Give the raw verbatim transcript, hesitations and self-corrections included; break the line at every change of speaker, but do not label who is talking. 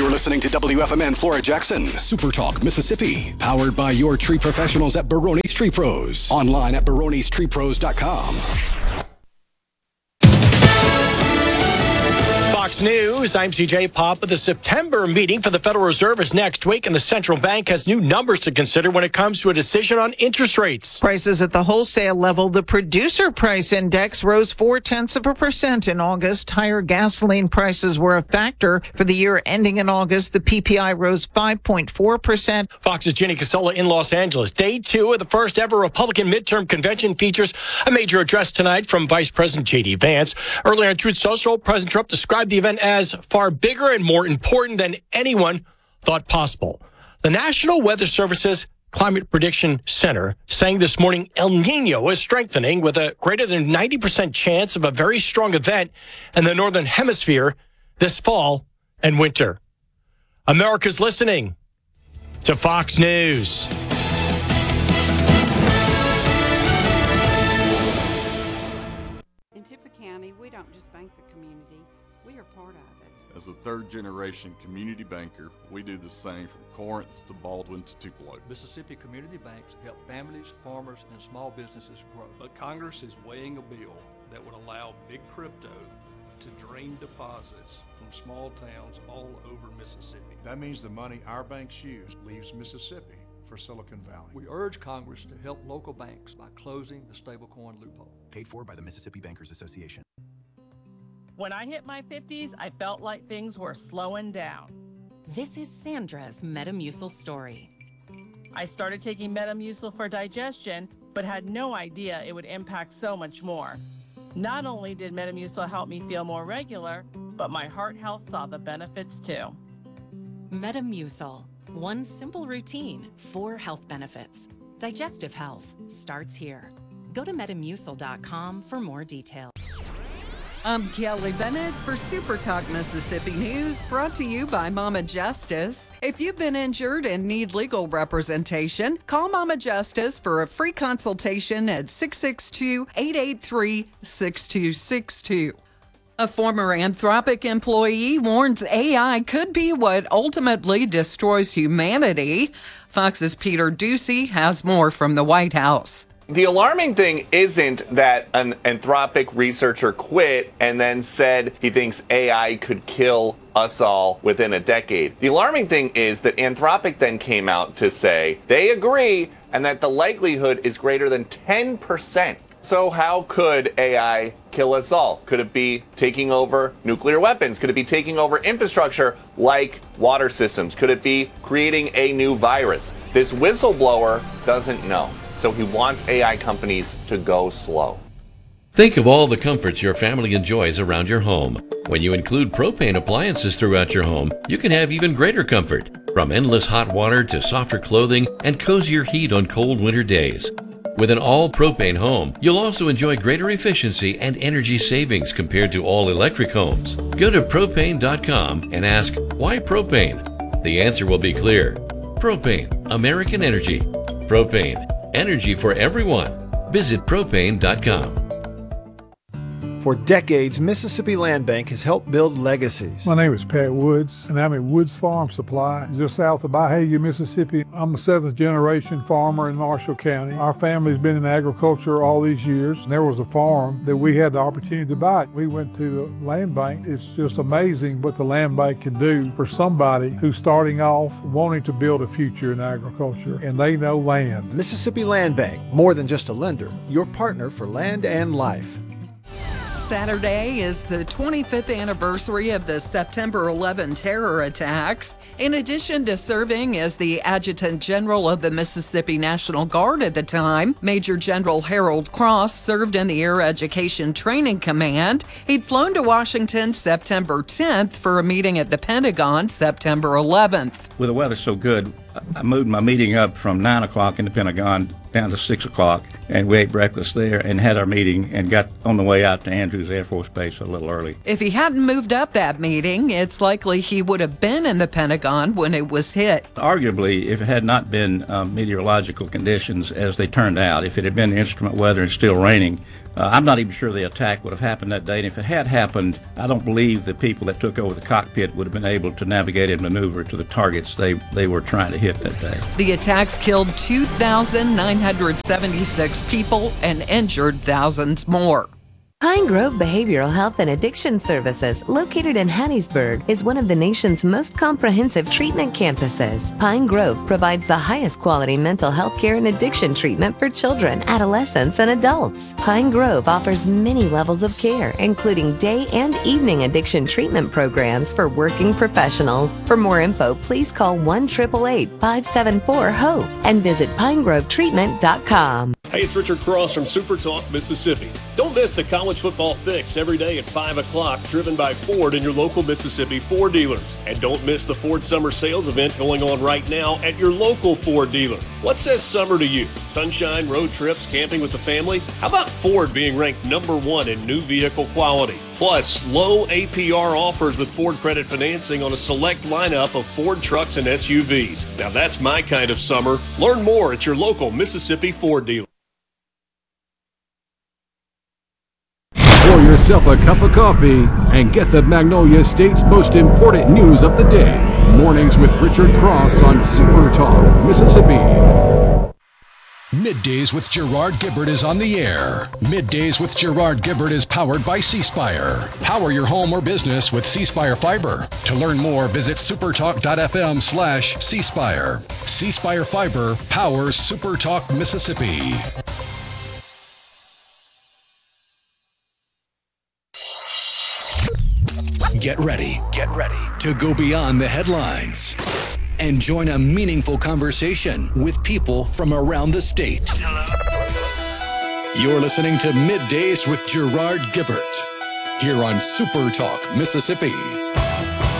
You're listening to W F M N Flora Jackson, Super Talk, Mississippi. Powered by your tree professionals at Barone's Tree Pros. Online at barones tree pros dot com.
Fox News, I'm C J Pop. The September meeting for the Federal Reserve is next week, and the central bank has new numbers to consider when it comes to a decision on interest rates.
Prices at the wholesale level, the producer price index rose four tenths of a percent in August. Higher gasoline prices were a factor. For the year ending in August, the P P I rose five point four percent.
Fox's Ginny Casola in Los Angeles. Day two of the first ever Republican midterm convention features a major address tonight from Vice President J D Vance. Earlier on Truth Social, President Trump described the event as far bigger and more important than anyone thought possible. The National Weather Service's Climate Prediction Center saying this morning El Nino is strengthening with a greater than ninety percent chance of a very strong event in the Northern Hemisphere this fall and winter. America's listening to Fox News.
In Tippah County, we don't just bank the community, we are part of it.
As a third-generation community banker, we do the same from Corinth to Baldwin to Tupelo.
Mississippi community banks help families, farmers, and small businesses grow.
But Congress is weighing a bill that would allow big crypto to drain deposits from small towns all over Mississippi.
That means the money our banks use leaves Mississippi for Silicon Valley.
We urge Congress to help local banks by closing the stablecoin loophole.
Paid for by the Mississippi Bankers Association.
When I hit my fifties, I felt like things were slowing down.
This is Sandra's Metamucil story.
I started taking Metamucil for digestion, but had no idea it would impact so much more. Not only did Metamucil help me feel more regular, but my heart health saw the benefits too.
Metamucil, one simple routine, four health benefits. Digestive health starts here. Go to metamucil dot com for more details.
I'm Kelly Bennett for Super Talk Mississippi News, brought to you by Mama Justice. If you've been injured and need legal representation, call Mama Justice for a free consultation at six six two, eight eight three, six two six two. A former Anthropic employee warns A I could be what ultimately destroys humanity. Fox's Peter Ducey has more from the White House.
The alarming thing isn't that an Anthropic researcher quit and then said he thinks A I could kill us all within a decade. The alarming thing is that Anthropic then came out to say they agree and that the likelihood is greater than ten percent. So how could A I kill us all? Could it be taking over nuclear weapons? Could it be taking over infrastructure like water systems? Could it be creating a new virus? This whistleblower doesn't know. So he wants A I companies to go slow.
Think of all the comforts your family enjoys around your home. When you include propane appliances throughout your home, you can have even greater comfort. From endless hot water to softer clothing and cozier heat on cold winter days. With an all-propane home, you'll also enjoy greater efficiency and energy savings compared to all-electric homes. Go to propane dot com and ask, why propane? The answer will be clear. Propane, American energy. Propane, energy for everyone. Visit propane dot com.
For decades, Mississippi Land Bank has helped build legacies.
My name is Pat Woods, and I'm at Woods Farm Supply, just south of Byhalia, Mississippi. I'm a seventh generation farmer in Marshall County. Our family's been in agriculture all these years. And there was a farm that we had the opportunity to buy. We went to the land bank. It's just amazing what the land bank can do for somebody who's starting off wanting to build a future in agriculture, and they know land.
Mississippi Land Bank, more than just a lender, your partner for land and life.
Saturday is the twenty-fifth anniversary of the September eleventh terror attacks. In addition to serving as the Adjutant General of the Mississippi National Guard at the time, Major General Harold Cross served in the Air Education Training Command. He'd flown to Washington September tenth for a meeting at the Pentagon September eleventh.
With the weather so good, I moved my meeting up from nine o'clock in the Pentagon down to six o'clock, and we ate breakfast there and had our meeting and got on the way out to Andrews Air Force Base a little early.
If he hadn't moved up that meeting, it's likely he would have been in the Pentagon when it was hit.
Arguably, if it had not been um, meteorological conditions as they turned out, if it had been instrument weather and still raining, Uh, I'm not even sure the attack would have happened that day, and if it had happened, I don't believe the people that took over the cockpit would have been able to navigate and maneuver to the targets they, they were trying to hit that day.
The attacks killed two thousand nine hundred seventy-six people and injured thousands more.
Pine Grove Behavioral Health and Addiction Services, located in Hattiesburg, is one of the nation's most comprehensive treatment campuses. Pine Grove provides the highest quality mental health care and addiction treatment for children, adolescents, and adults. Pine Grove offers many levels of care, including day and evening addiction treatment programs for working professionals. For more info, please call one eight eight eight, five seven four, HOPE and visit pine grove treatment dot com.
Hey, it's Richard Cross from Super Talk, Mississippi. Don't miss the college football fix every day at five o'clock, driven by Ford and your local Mississippi Ford dealers. And don't miss the Ford Summer Sales event going on right now at your local Ford dealer. What says summer to you? Sunshine, road trips, camping with the family? How about Ford being ranked number one in new vehicle quality? Plus, low A P R offers with Ford credit financing on a select lineup of Ford trucks and S U Vs. Now that's my kind of summer. Learn more at your local Mississippi Ford dealer.
Pour yourself a cup of coffee and get the Magnolia State's most important news of the day. Mornings with Richard Cross on Super Talk, Mississippi.
Middays with Gerard Gibbert is on the air. Middays with Gerard Gibbert is powered by C Spire. Power your home or business with C Spire Fiber. To learn more, visit supertalk.fm slash C Spire. C Spire Fiber powers Super Talk, Mississippi. Get ready, get ready to go beyond the headlines and join a meaningful conversation with people from around the state. You're listening to Middays with Gerard Gibbert here on Super Talk, Mississippi.